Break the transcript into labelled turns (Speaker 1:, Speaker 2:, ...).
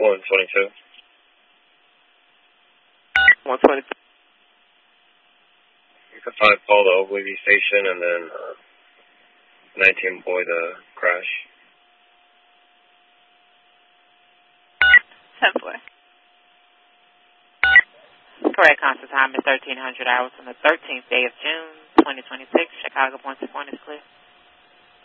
Speaker 1: 122.
Speaker 2: 122.
Speaker 1: You can find Paul the Ogilvy station and then 19 Boy the crash.
Speaker 3: 10-4. Correct constant time is 1300 hours on the 13th day of June, 2026. Chicago, point to point is clear.